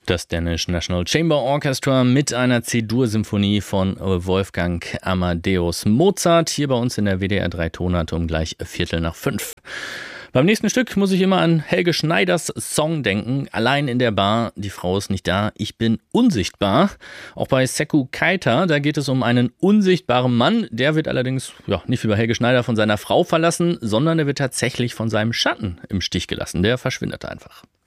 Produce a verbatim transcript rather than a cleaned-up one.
Das Danish National Chamber Orchestra mit einer C-Dur-Symphonie von Wolfgang Amadeus Mozart. Hier bei uns in der W D R drei Tonart um gleich Viertel nach fünf. Beim nächsten Stück muss ich immer an Helge Schneiders Song denken. Allein in der Bar, die Frau ist nicht da, ich bin unsichtbar. Auch bei Sekku Keita, da geht es um einen unsichtbaren Mann. Der wird allerdings ja, nicht wie bei Helge Schneider von seiner Frau verlassen, sondern er wird tatsächlich von seinem Schatten im Stich gelassen. Der verschwindet einfach.